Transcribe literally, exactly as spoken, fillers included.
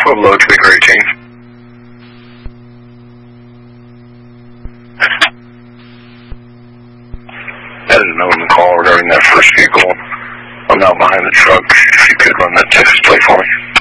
twelve low to Baker eighteen. That is no in the call regarding that first vehicle. I'm now behind the truck. If you could run that Texas plate for me.